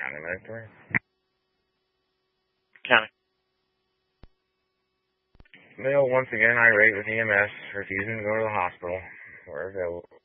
County Medical. County. Male once again irate with EMS, refusing to go to the hospital where available.